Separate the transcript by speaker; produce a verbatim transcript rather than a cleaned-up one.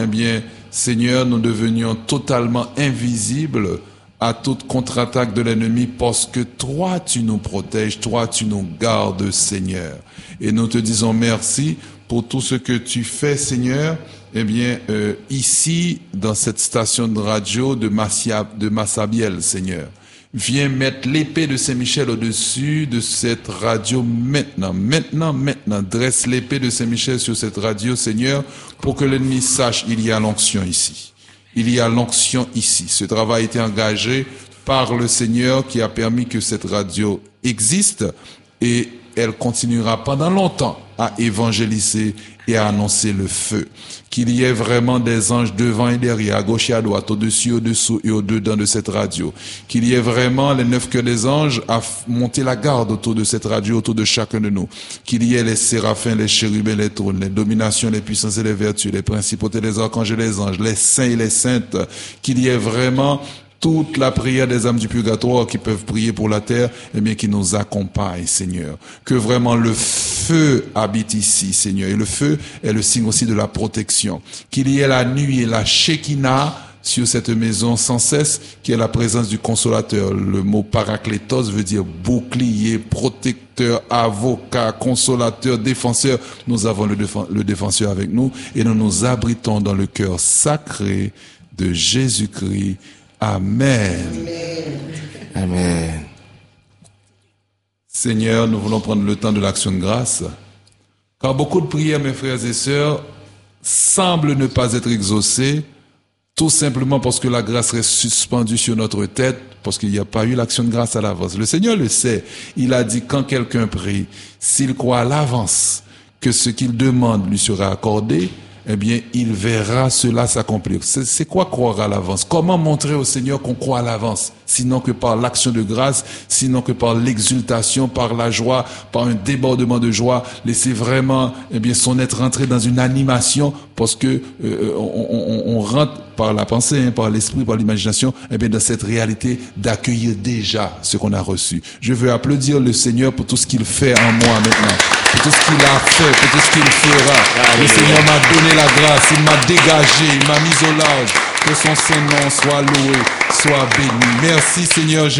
Speaker 1: eh bien, Seigneur, nous devenions totalement invisibles à toute contre-attaque de l'ennemi, parce que toi, tu nous protèges, toi, tu nous gardes, Seigneur. Et nous te disons merci pour tout ce que tu fais, Seigneur, eh bien, euh, ici, dans cette station de radio de, Massia, de Massabielle, Seigneur. Viens mettre l'épée de Saint-Michel au-dessus de cette radio maintenant, maintenant, maintenant. Dresse l'épée de Saint-Michel sur cette radio, Seigneur, pour que l'ennemi sache il y a l'onction ici. Il y a l'onction ici. Ce travail a été engagé par le Seigneur qui a permis que cette radio existe et elle continuera pendant longtemps à évangéliser et à annoncer le feu. Qu'il y ait vraiment des anges devant et derrière, à gauche et à droite, au-dessus, au-dessous et au-dedans de cette radio. Qu'il y ait vraiment les neuf cœurs des anges à monter la garde autour de cette radio, autour de chacun de nous. Qu'il y ait les séraphins, les chérubins, les trônes, les dominations, les puissances et les vertus, les principautés, les archanges et les anges, les saints et les saintes. Qu'il y ait vraiment toute la prière des âmes du purgatoire qui peuvent prier pour la terre, eh bien, qui nous accompagne, Seigneur. Que vraiment le feu habite ici, Seigneur. Et le feu est le signe aussi de la protection. Qu'il y ait la nuit et la Shekinah sur cette maison sans cesse, qui est la présence du consolateur. Le mot paraklétos veut dire bouclier, protecteur, avocat, consolateur, défenseur. Nous avons le, défen- le défenseur avec nous et nous nous abritons dans le cœur sacré de Jésus-Christ. Amen.
Speaker 2: Amen.
Speaker 1: Seigneur, nous voulons prendre le temps de l'action de grâce, car beaucoup de prières, mes frères et sœurs, semblent ne pas être exaucées, tout simplement parce que la grâce reste suspendue sur notre tête, parce qu'il n'y a pas eu l'action de grâce à l'avance. Le Seigneur le sait. Il a dit, quand quelqu'un prie, s'il croit à l'avance que ce qu'il demande lui sera accordé, eh bien, il verra cela s'accomplir. C'est, c'est quoi croire à l'avance? Comment montrer au Seigneur qu'on croit à l'avance? Sinon que par l'action de grâce, sinon que par l'exultation, par la joie, par un débordement de joie, laisser vraiment, eh bien, son être rentrer dans une animation, parce que euh, on, on, on rentre par la pensée, hein, par l'esprit, par l'imagination, eh bien, dans cette réalité d'accueillir déjà ce qu'on a reçu. Je veux applaudir le Seigneur pour tout ce qu'il fait en moi maintenant, pour tout ce qu'il a fait, pour tout ce qu'il fera. Le Seigneur m'a donné la grâce, il m'a dégagé, il m'a mis au large. Que son Saint-Nom soit loué, soit béni. Merci Seigneur Jésus.